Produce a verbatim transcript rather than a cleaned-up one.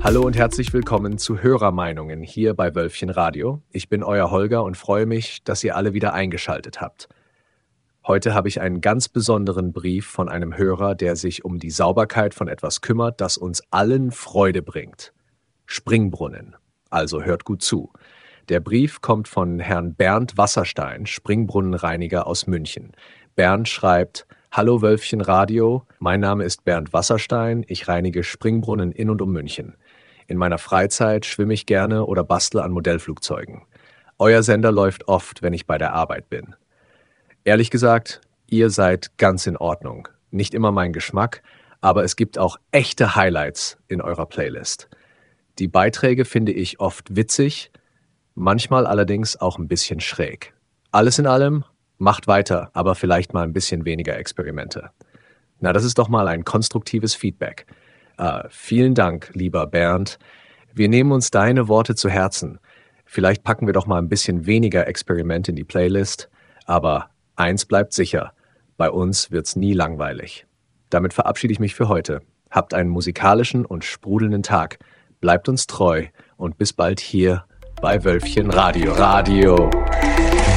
Hallo und herzlich willkommen zu Hörermeinungen hier bei Wölfchen Radio. Ich bin euer Holger und freue mich, dass ihr alle wieder eingeschaltet habt. Heute habe ich einen ganz besonderen Brief von einem Hörer, der sich um die Sauberkeit von etwas kümmert, das uns allen Freude bringt. Springbrunnen. Also hört gut zu. Der Brief kommt von Herrn Bernd Wasserstein, Springbrunnenreiniger aus München. Bernd schreibt: Hallo Wölfchen Radio, mein Name ist Bernd Wasserstein, ich reinige Springbrunnen in und um München. In meiner Freizeit schwimme ich gerne oder bastle an Modellflugzeugen. Euer Sender läuft oft, wenn ich bei der Arbeit bin. Ehrlich gesagt, ihr seid ganz in Ordnung. Nicht immer mein Geschmack, aber es gibt auch echte Highlights in eurer Playlist. Die Beiträge finde ich oft witzig, manchmal allerdings auch ein bisschen schräg. Alles in allem, macht weiter, aber vielleicht mal ein bisschen weniger Experimente. Na, das ist doch mal ein konstruktives Feedback. Äh, vielen Dank, lieber Bernd. Wir nehmen uns deine Worte zu Herzen. Vielleicht packen wir doch mal ein bisschen weniger Experimente in die Playlist, aber eins bleibt sicher, bei uns wird's nie langweilig. Damit verabschiede ich mich für heute. Habt einen musikalischen und sprudelnden Tag. Bleibt uns treu und bis bald hier bei Wölfchen Radio. Radio.